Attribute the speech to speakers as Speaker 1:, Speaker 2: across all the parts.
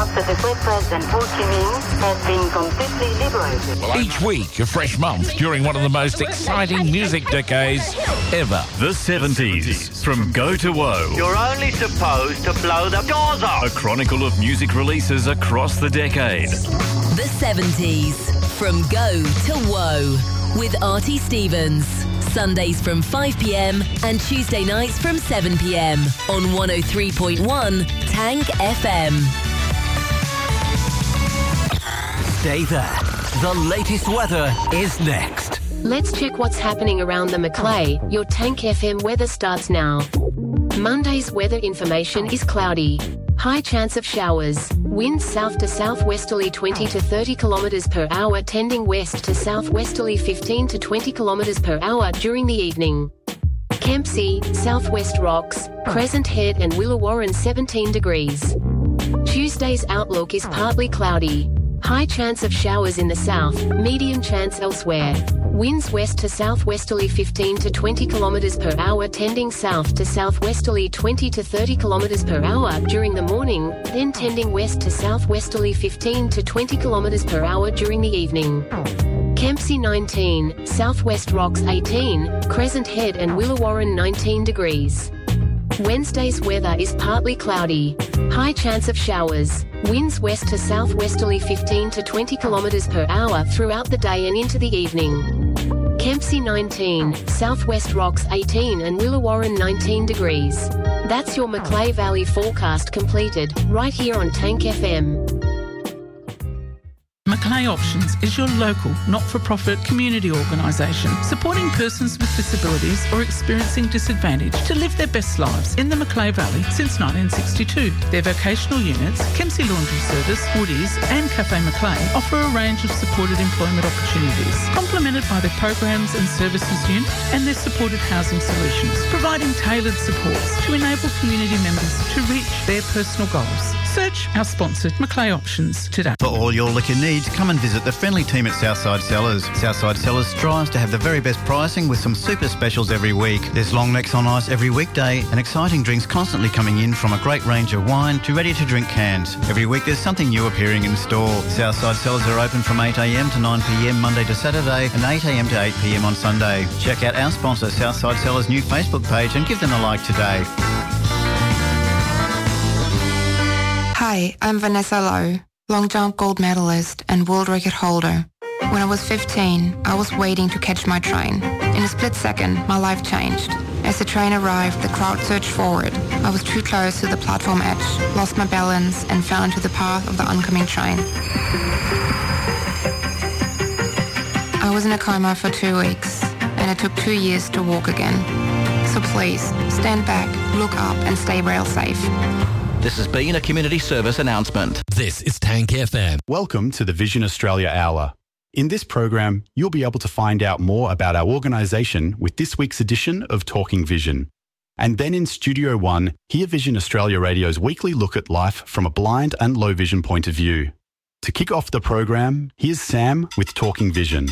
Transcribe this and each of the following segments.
Speaker 1: after the Quetzals and Ho Chi Minh has been completely liberated.
Speaker 2: Each week, a fresh month during one of the most exciting music decades ever.
Speaker 3: The 70s, from go to woe.
Speaker 4: You're only supposed to blow the doors off.
Speaker 3: A chronicle of music releases across the decade.
Speaker 5: The 70s, from go to woe, with Artie Stevens. Sundays from 5pm and Tuesday nights from 7pm on 103.1 Tank FM.
Speaker 6: Stay there. The latest weather is next.
Speaker 7: Let's check what's happening around the Macleay. Your Tank FM weather starts now. Monday's weather information is cloudy. High chance of showers. Winds south to southwesterly 20 to 30 km per hour, tending west to southwesterly 15 to 20 km per hour during the evening. Kempsey, Southwest Rocks, Crescent Head and Willawarren 17 degrees. Tuesday's outlook is partly cloudy. High chance of showers in the south, medium chance elsewhere. Winds west to southwesterly 15 to 20 km per hour, tending south to southwesterly 20 to 30 km per hour during the morning, then tending west to southwesterly 15 to 20 km per hour during the evening. Kempsey 19, Southwest Rocks 18, Crescent Head and Willawarren 19 degrees. Wednesday's weather is partly cloudy. High chance of showers. Winds west to southwesterly 15 to 20 km per hour throughout the day and into the evening. Kempsey 19, Southwest Rocks 18 and Willawarren 19 degrees. That's your Macleay Valley forecast completed, right here on Tank FM.
Speaker 8: Macleay Options is your local, not-for-profit community organisation supporting persons with disabilities or experiencing disadvantage to live their best lives in the Macleay Valley since 1962. Their vocational units, Kempsey Laundry Service, Woodies and Cafe Macleay, offer a range of supported employment opportunities, complemented by their programs and services unit and their supported housing solutions, providing tailored supports to enable community members to reach their personal goals. Search our sponsored Macleay Options today.
Speaker 9: For all your liquor needs, come and visit the friendly team at Southside Cellars. Southside Cellars strives to have the very best pricing with some super specials every week. There's long necks on ice every weekday and exciting drinks constantly coming in, from a great range of wine to ready-to-drink cans. Every week there's something new appearing in store. Southside Cellars are open from 8am to 9pm Monday to Saturday and 8am to 8pm on Sunday. Check out our sponsor Southside Cellars' new Facebook page and give them a like today.
Speaker 10: Hi, I'm Vanessa Lowe, long jump gold medalist and world record holder. When I was 15, I was waiting to catch my train. In a split second, my life changed. As the train arrived, the crowd surged forward. I was too close to the platform edge, lost my balance and fell into the path of the oncoming train. I was in a coma for 2 weeks, and it took 2 years to walk again. So please, stand back, look up and stay rail safe.
Speaker 6: This has been a community service announcement.
Speaker 11: This is Tank FM.
Speaker 12: Welcome to the Vision Australia Hour. In this program, you'll be able to find out more about our organisation with this week's edition of Talking Vision. And then in Studio One, hear Vision Australia Radio's weekly look at life from a blind and low vision point of view. To kick off the program, here's Sam with Talking Vision.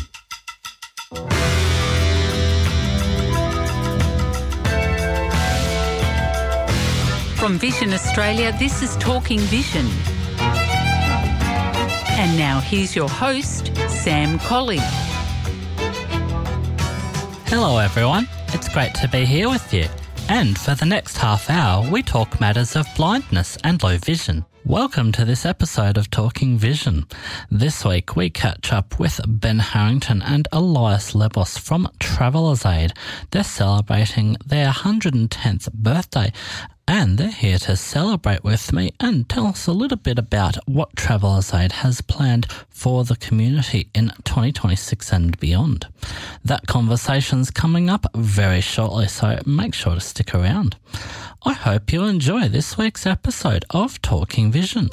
Speaker 13: From Vision Australia, this is Talking Vision. And now here's your host, Sam Colley.
Speaker 14: Hello everyone, it's great to be here with you. And for the next half hour, we talk matters of blindness and low vision. Welcome to this episode of Talking Vision. This week we catch up with Ben Harrington and Elias Lebos from Travellers Aid. They're celebrating their 110th birthday, and they're here to celebrate with me and tell us a little bit about what Travellers Aid has planned for the community in 2026 and beyond. That conversation's coming up very shortly, so make sure to stick around. I hope you enjoy this week's episode of Talking Vision.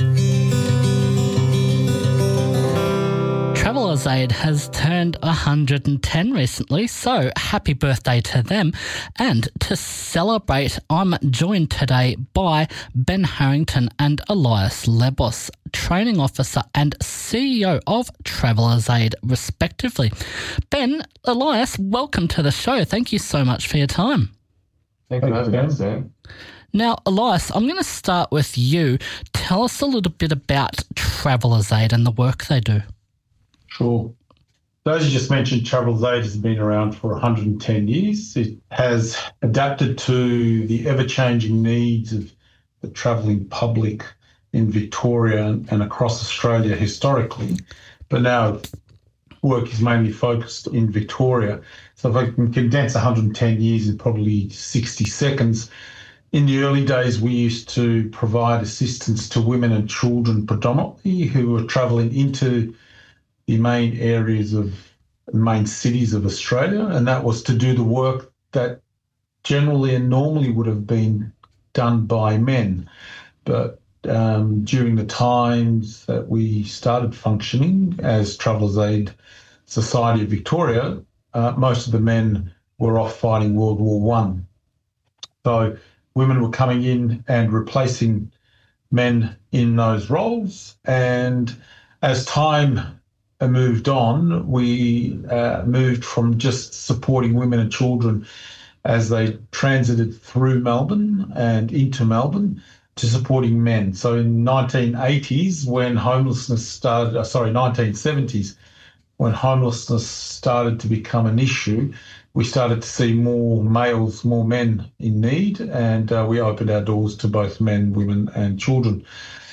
Speaker 14: Travellers Aid has turned 110 recently, so happy birthday to them. And to celebrate, I'm joined today by Ben Harrington and Elias Lebos, Training Officer and CEO of Travellers Aid, respectively. Ben, Elias, welcome to the show. Thank you so much for your time.
Speaker 15: Thanks for having us, Sam.
Speaker 14: Now, Elias, I'm going to start with you. tell us a little bit about Travellers Aid and the work they do.
Speaker 11: Sure. So as you just mentioned, Travellers Aid has been around for 110 years. It has adapted to the ever-changing needs of the travelling public in Victoria and across Australia historically, but now work is mainly focused in Victoria. So if I can condense 110 years in probably 60 seconds, in the early days we used to provide assistance to women and children predominantly who were travelling into the main cities of Australia, and that was to do the work that generally and normally would have been done by men. But during the times that we started functioning as Travellers Aid Society of Victoria, most of the men were off fighting World War I. So women were coming in and replacing men in those roles, and as time moved on, we moved from just supporting women and children as they transited through Melbourne and into Melbourne to supporting men. So in 1970s, when homelessness started to become an issue, we started to see more men in need, and we opened our doors to both men, women and children.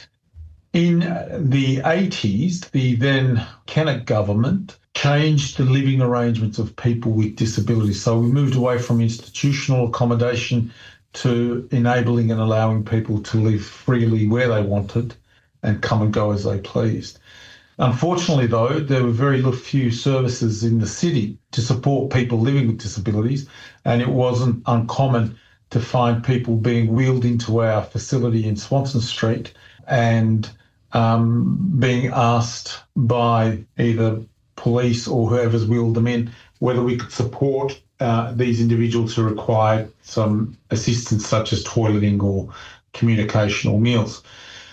Speaker 11: In the 80s, the then Kennett government changed the living arrangements of people with disabilities. So we moved away from institutional accommodation to enabling and allowing people to live freely where they wanted and come and go as they pleased. Unfortunately, though, there were very few services in the city to support people living with disabilities, and it wasn't uncommon to find people being wheeled into our facility in Swanston Street and being asked by either police or whoever's wheeled them in whether we could support these individuals who required some assistance such as toileting or communication or meals.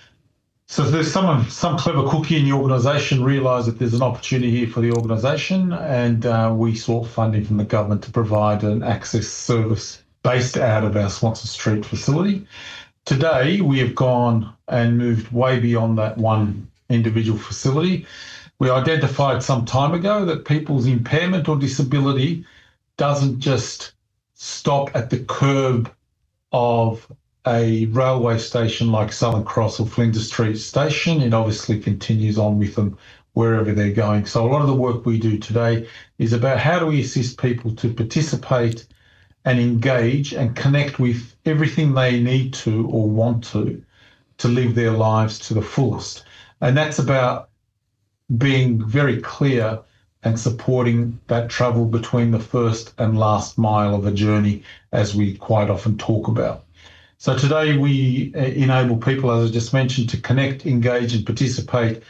Speaker 11: So there's some clever cookie in the organisation realised that there's an opportunity here for the organisation, and we sought funding from the government to provide an access service based out of our Swanston Street facility. Today, we have gone and moved way beyond that one individual facility. We identified some time ago that people's impairment or disability doesn't just stop at the curb of a railway station like Southern Cross or Flinders Street Station. It obviously continues on with them wherever they're going. So a lot of the work we do today is about how do we assist people to participate and engage and connect with everything they need to or want to live their lives to the fullest. And that's about being very clear and supporting that travel between the first and last mile of a journey, as we quite often talk about. So today we enable people, as I just mentioned, to connect, engage and participate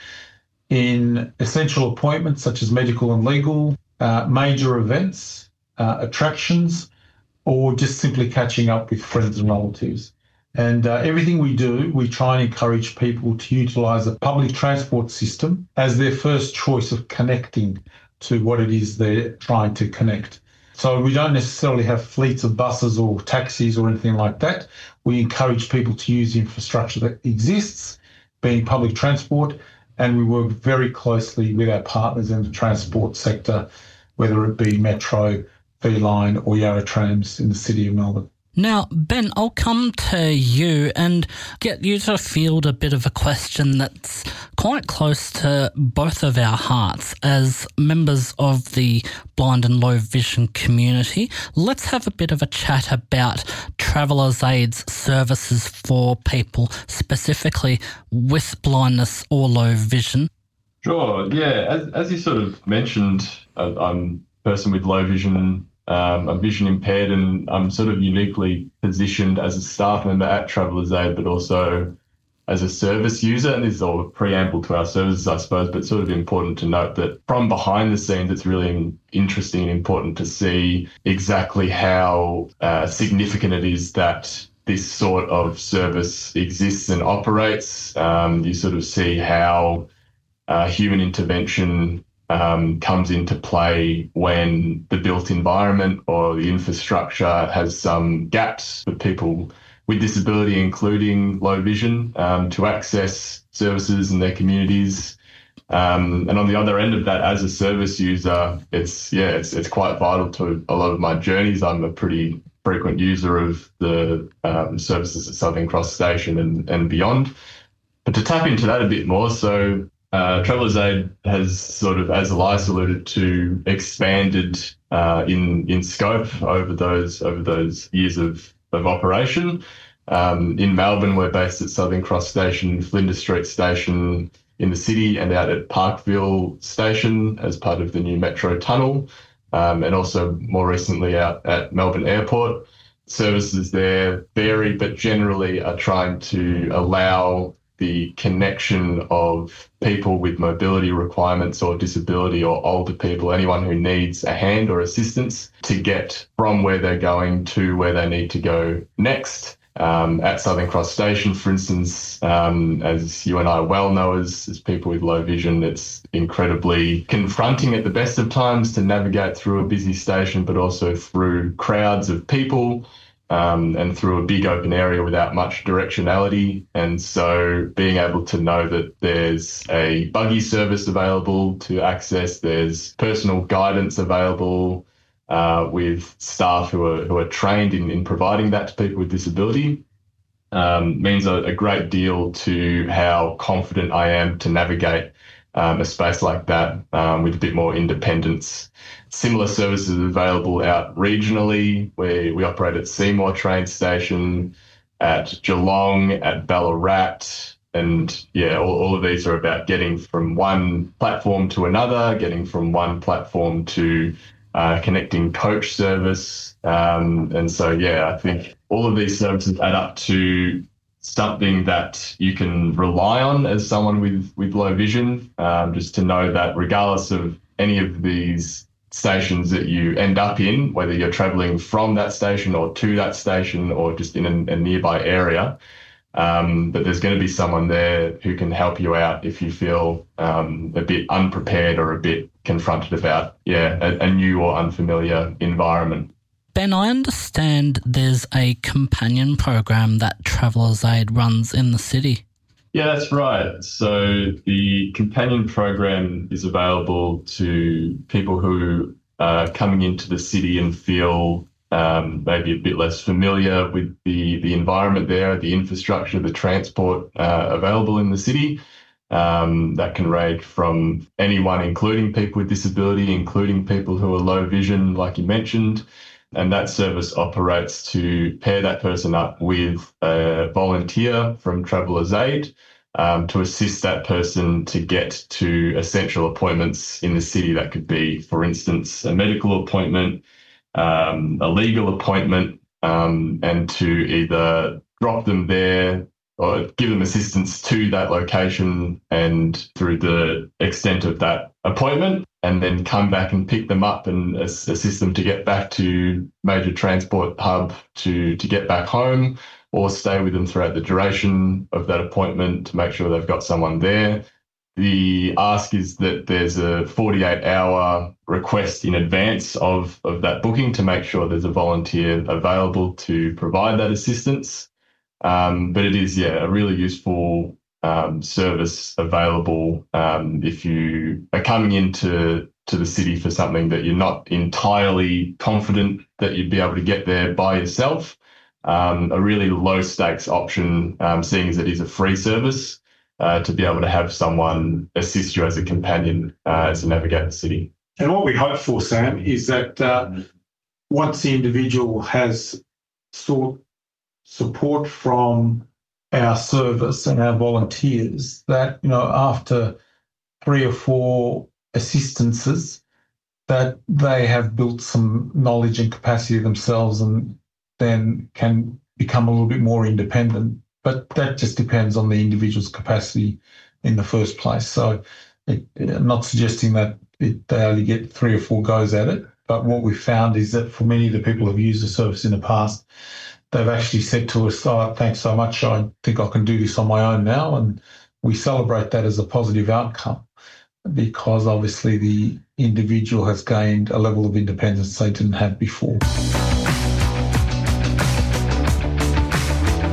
Speaker 11: in essential appointments such as medical and legal, major events, attractions, or just simply catching up with friends and relatives. And everything we do, we try and encourage people to utilise a public transport system as their first choice of connecting to what it is they're trying to connect. So we don't necessarily have fleets of buses or taxis or anything like that. We encourage people to use the infrastructure that exists, being public transport, and we work very closely with our partners in the transport sector, whether it be Metro, V-Line or Yarra Trams in the City of Melbourne.
Speaker 14: Now, Ben, I'll come to you and get you to field a bit of a question that's quite close to both of our hearts as members of the blind and low vision community. Let's have a bit of a chat about Travellers Aid's services for people specifically with blindness or low vision.
Speaker 15: Sure, yeah. As you sort of mentioned, I'm a person with low vision. I'm vision impaired, and I'm sort of uniquely positioned as a staff member at Travellers Aid, but also as a service user. And this is all a preamble to our services, I suppose, but sort of important to note that from behind the scenes, it's really interesting and important to see exactly how significant it is that this sort of service exists and operates. You sort of see how human intervention comes into play when the built environment or the infrastructure has some gaps for people with disability, including low vision, to access services in their communities. And on the other end of that, as a service user, it's quite vital to a lot of my journeys. I'm a pretty frequent user of the services at Southern Cross Station and beyond. But to tap into that a bit more, so Traveller's Aid has sort of, as Elias alluded to, expanded in scope over those years of operation. In Melbourne, we're based at Southern Cross Station, Flinders Street Station in the city, and out at Parkville Station as part of the new Metro Tunnel, and also more recently out at Melbourne Airport. Services there vary, but generally are trying to allow the connection of people with mobility requirements or disability or older people, anyone who needs a hand or assistance to get from where they're going to where they need to go next. At Southern Cross Station, for instance, as you and I well know as people with low vision, it's incredibly confronting at the best of times to navigate through a busy station, but also through crowds of people and through a big open area without much directionality. And so being able to know that there's a buggy service available to access, there's personal guidance available, with staff who are trained in providing that to people with disability, means a great deal to how confident I am to navigate a space like that with a bit more independence. Similar services available out regionally, where we operate at Seymour train station, at Geelong, at Ballarat, and all of these are about getting from one platform to another, getting from one platform to connecting coach service. And so, I think all of these services add up to something that you can rely on as someone with low vision, just to know that regardless of any of these stations that you end up in, whether you're travelling from that station or to that station or just in a nearby area, that there's going to be someone there who can help you out if you feel a bit unprepared or a bit confronted about a new or unfamiliar environment.
Speaker 14: Ben, I understand there's a companion program that Traveller's Aid runs in the city.
Speaker 15: Yeah, that's right. So the companion program is available to people who are coming into the city and feel maybe a bit less familiar with the environment there, the infrastructure, the transport available in the city. That can range from anyone, including people with disability, including people who are low vision, like you mentioned. And that service operates to pair that person up with a volunteer from Traveller's Aid to assist that person to get to essential appointments in the city. That could be, for instance, a medical appointment, a legal appointment, and to either drop them there or give them assistance to that location and through the extent of that appointment, and then come back and pick them up and assist them to get back to major transport hub to get back home, or stay with them throughout the duration of that appointment to make sure they've got someone there. The ask is that there's a 48-hour request in advance of that booking to make sure there's a volunteer available to provide that assistance. But it is, a really useful service available if you are coming into the city for something that you're not entirely confident that you'd be able to get there by yourself. A really low-stakes option, seeing as it is a free service, to be able to have someone assist you as a companion as you navigate the city.
Speaker 11: And what we hope for, Sam, is that once the individual has sought support from our service and our volunteers, that, after 3 or 4 assistances, that they have built some knowledge and capacity themselves and then can become a little bit more independent. But that just depends on the individual's capacity in the first place. So I'm not suggesting that they only get 3 or 4 goes at it. But what we've found is that for many of the people who've used the service in the past, they've actually said to us, thanks so much, I think I can do this on my own now. And we celebrate that as a positive outcome, because obviously the individual has gained a level of independence they didn't have before.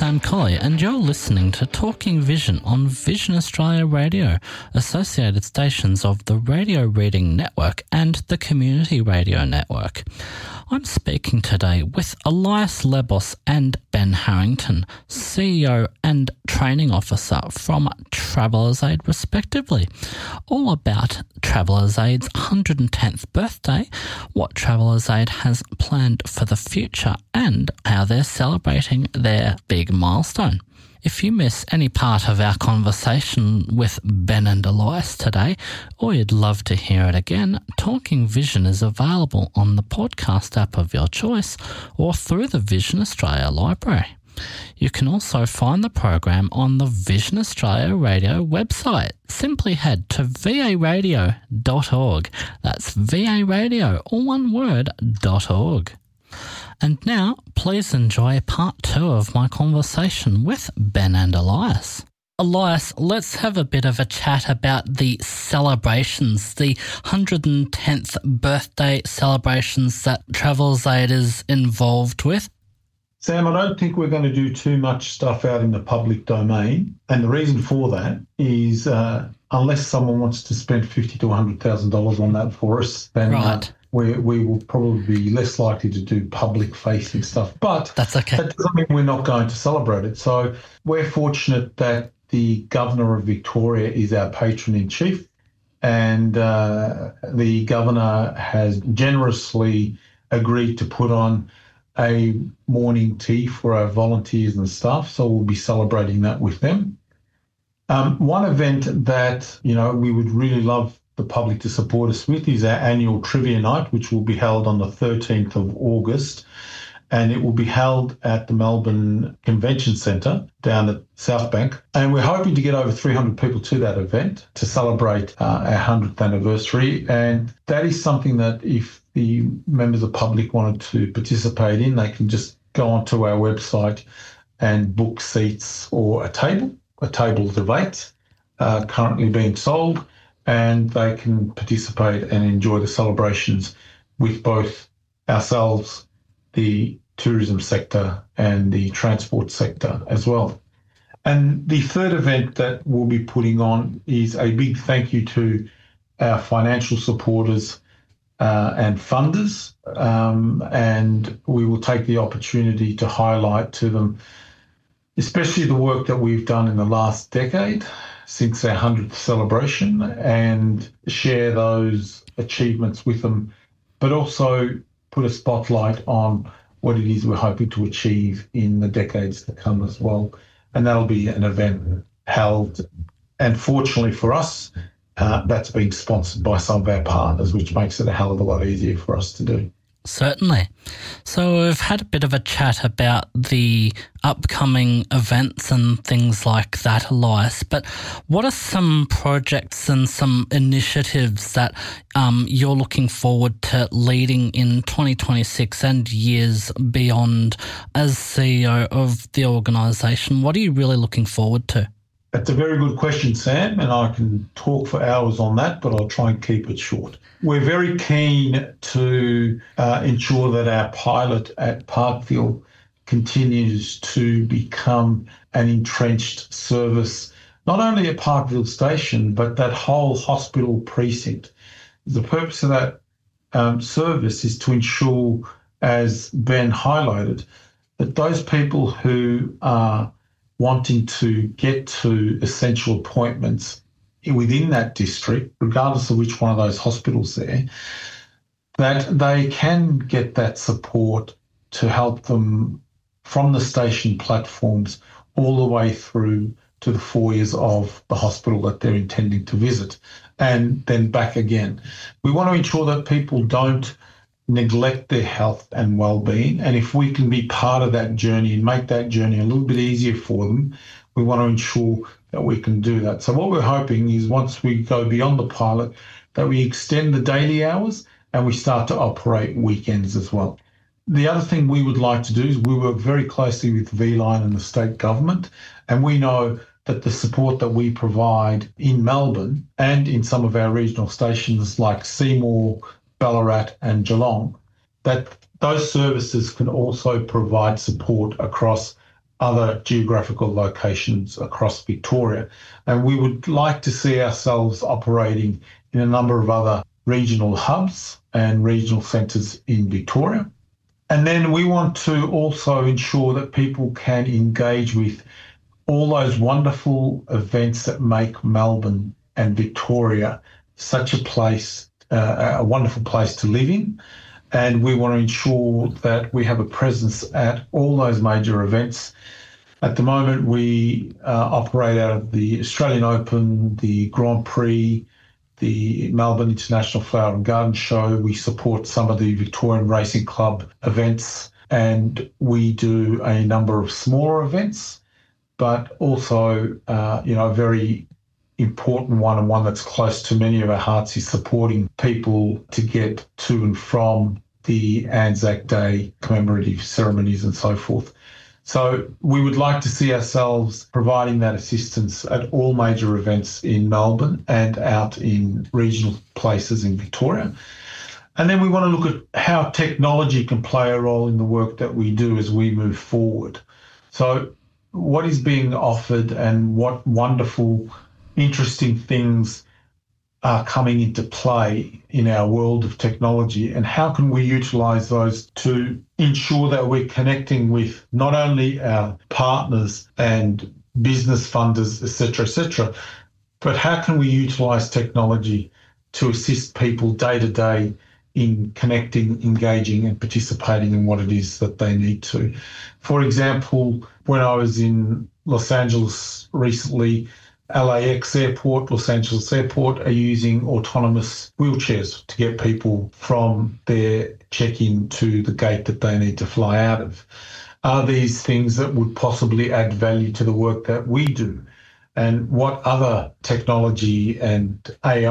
Speaker 14: Sam Colley, and you're listening to Talking Vision on Vision Australia Radio, associated stations of the Radio Reading Network and the Community Radio Network. I'm speaking today with Elias Lebos and Ben Harrington, CEO and Training Officer from Travellers Aid respectively, all about Travellers Aid's 110th birthday, what Travellers Aid has planned for the future and how they're celebrating their big milestone. If you miss any part of our conversation with Ben and Elias today, or you'd love to hear it again, Talking Vision is available on the podcast app of your choice or through the Vision Australia Library. You can also find the program on the Vision Australia Radio website. Simply head to varadio.org. That's varadio, all one word, .org. And now, please enjoy part 2 of my conversation with Ben and Elias. Elias, let's have a bit of a chat about the celebrations, the 110th birthday celebrations that Travellers Aid is involved with.
Speaker 11: Sam, I don't think we're going to do too much stuff out in the public domain. And the reason for that is unless someone wants to spend $50,000 to $100,000 on that for us, then
Speaker 14: right.
Speaker 11: We will probably be less likely to do public-facing stuff. But
Speaker 14: that's okay.
Speaker 11: That doesn't mean we're not going to celebrate it. So we're fortunate that the Governor of Victoria is our patron-in-chief, and the Governor has generously agreed to put on a morning tea for our volunteers and staff, so we'll be celebrating that with them. One event that, we would really love the public to support us with is our annual Trivia Night, which will be held on the 13th of August, and it will be held at the Melbourne Convention Centre down at South Bank. And we're hoping to get over 300 people to that event to celebrate our 100th anniversary. And that is something that if the members of the public wanted to participate in, they can just go onto our website and book seats or a table of 8 currently being sold, and they can participate and enjoy the celebrations with both ourselves, the tourism sector and the transport sector as well. And the third event that we'll be putting on is a big thank you to our financial supporters and funders, and we will take the opportunity to highlight to them, especially the work that we've done in the last decade since our 100th celebration, and share those achievements with them, but also put a spotlight on what it is we're hoping to achieve in the decades to come as well. And that'll be an event held, and fortunately for us, that's being sponsored by some of our partners, which makes it a hell of a lot easier for us to do.
Speaker 14: Certainly. So we've had a bit of a chat about the upcoming events and things like that, Elias, but what are some projects and some initiatives that you're looking forward to leading in 2026 and years beyond as CEO of the organisation? What are you really looking forward to?
Speaker 11: That's a very good question, Sam, and I can talk for hours on that, but I'll try and keep it short. We're very keen to ensure that our pilot at Parkville continues to become an entrenched service, not only at Parkville Station, but that whole hospital precinct. The purpose of that service is to ensure, as Ben highlighted, that those people who are wanting to get to essential appointments within that district, regardless of which one of those hospitals there, that they can get that support to help them from the station platforms all the way through to the foyers of the hospital that they're intending to visit, and then back again. We want to ensure that people don't neglect their health and well-being, and if we can be part of that journey and make that journey a little bit easier for them, we want to ensure that we can do that. So what we're hoping is once we go beyond the pilot, that we extend the daily hours and we start to operate weekends as well. The other thing we would like to do is we work very closely with V-Line and the state government, and we know that the support that we provide in Melbourne and in some of our regional stations like Seymour, Ballarat and Geelong, that those services can also provide support across other geographical locations across Victoria. And we would like to see ourselves operating in a number of other regional hubs and regional centres in Victoria. And then we want to also ensure that people can engage with all those wonderful events that make Melbourne and Victoria such a place, a wonderful place to live in. And we want to ensure that we have a presence at all those major events. At the moment, we operate out of the Australian Open, the Grand Prix, the Melbourne International Flower and Garden Show. We support some of the Victorian Racing Club events, and we do a number of smaller events, but also, a very important one, and one that's close to many of our hearts, is supporting people to get to and from the Anzac Day commemorative ceremonies and so forth. So we would like to see ourselves providing that assistance at all major events in Melbourne and out in regional places in Victoria. And then we want to look at how technology can play a role in the work that we do as we move forward. So what is being offered and what wonderful, interesting things are coming into play in our world of technology, and how can we utilise those to ensure that we're connecting with not only our partners and business funders, etc., but how can we utilise technology to assist people day to day in connecting, engaging and participating in what it is that they need to. For example, when I was in Los Angeles recently, LAX Airport, Los Angeles Airport are using autonomous wheelchairs to get people from their check-in to the gate that they need to fly out of. Are these things that would possibly add value to the work that we do? And what other technology and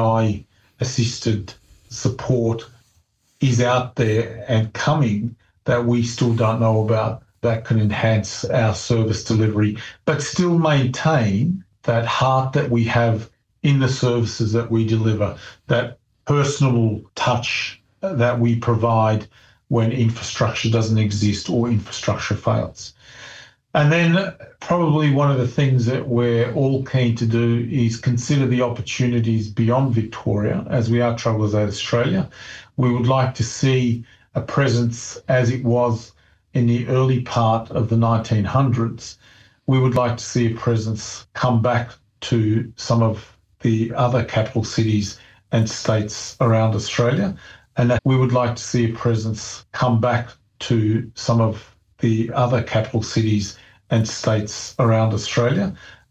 Speaker 11: AI-assisted support is out there and coming that we still don't know about that can enhance our service delivery, but still maintain that heart that we have in the services that we deliver, that personal touch that we provide when infrastructure doesn't exist or infrastructure fails. And then probably one of the things that we're all keen to do is consider the opportunities beyond Victoria. As we are Travellers Aid Australia, we would like to see a presence as it was in the early part of the 1900s. We would like to see a presence come back to some of the other capital cities and states around Australia, and that we would like to see a presence come back to some of the other capital cities and states around Australia,